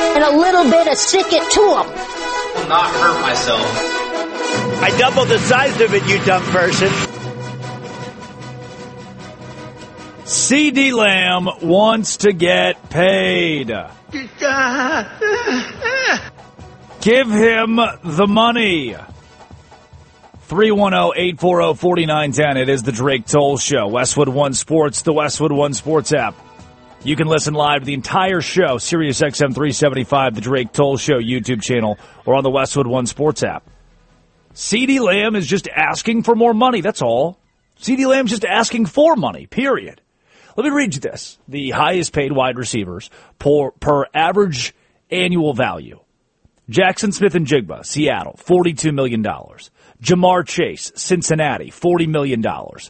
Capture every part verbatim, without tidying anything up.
and a little bit of sick it to them. I will not hurt myself. I doubled the size of it, you dumb person. CeeDee Lamb wants to get paid. Give him the money. three one zero, eight four zero, four nine one zero. It is the Drake Toll Show. Westwood One Sports, the Westwood One Sports app. You can listen live to the entire show, Sirius X M three seventy-five, the Drake Toll Show YouTube channel, or on the Westwood One Sports app. CeeDee Lamb is just asking for more money, that's all. CeeDee Lamb's just asking for money, period. Let me read you this. The highest paid wide receivers per, per average annual value. Jackson Smith-Njigba, Seattle, forty-two million dollars. Jamar Chase, Cincinnati, forty million dollars.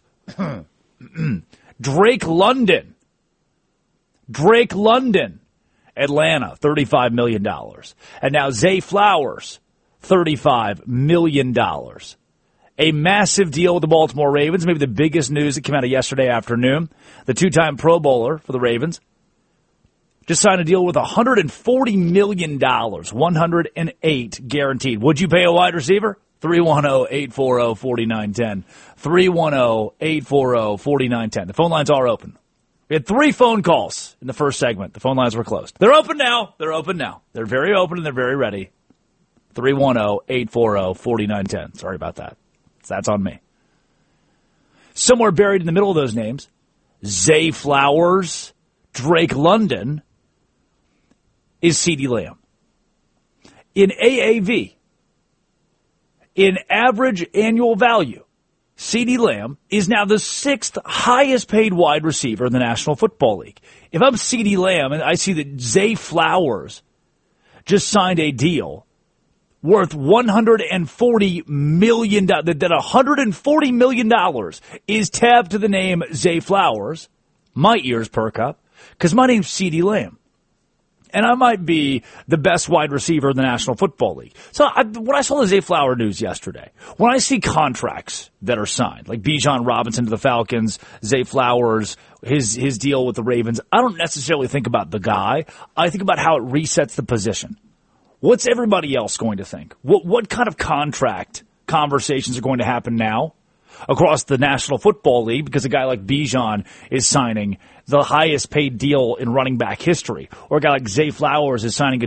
Drake London. Drake London, Atlanta, thirty-five million dollars. And now Zay Flowers, thirty-five million dollars. A massive deal with the Baltimore Ravens, maybe the biggest news that came out of yesterday afternoon. The two-time Pro Bowler for the Ravens just signed a deal with one hundred forty million dollars, one hundred eight guaranteed. Would you pay a wide receiver? three one zero, eight four zero, four nine one zero. three one zero, eight four zero, four nine one zero. The phone lines are open. We had three phone calls in the first segment. The phone lines were closed. They're open now. They're open now. They're very open and they're very ready. three one zero, eight four zero, four nine one zero. Sorry about that. That's on me. Somewhere buried in the middle of those names, Zay Flowers, Drake London, is CeeDee Lamb. In A A V, in average annual value, CeeDee Lamb is now the sixth highest paid wide receiver in the National Football League. If I'm CeeDee Lamb and I see that Zay Flowers just signed a deal worth one hundred forty million dollars, that, that one hundred forty million dollars is tabbed to the name Zay Flowers, my ears perk up, because my name's CeeDee Lamb. And I might be the best wide receiver in the National Football League. So I, when I saw the Zay Flower news yesterday, when I see contracts that are signed, like Bijan Robinson to the Falcons, Zay Flowers, his his deal with the Ravens, I don't necessarily think about the guy. I think about how it resets the position. What's everybody else going to think? What what kind of contract conversations are going to happen now across the National Football League because a guy like Bijan is signing the highest paid deal in running back history, or a guy like Zay Flowers is signing a